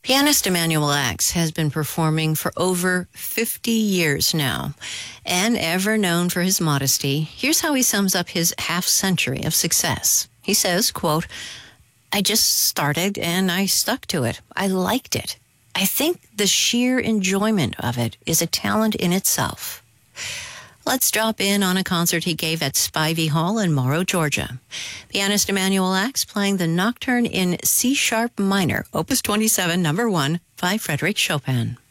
Pianist Emanuel Ax has been performing for over 50 years now. And ever known for his modesty, here's how he sums up his half-century of success. He says, quote, "I just started and I stuck to it. I liked it. I think the sheer enjoyment of it is a talent in itself." Let's drop in on a concert he gave at Spivey Hall in Morrow, Georgia. Pianist Emanuel Ax playing the Nocturne in C-sharp minor, Opus 27, number 1, by Frédéric Chopin.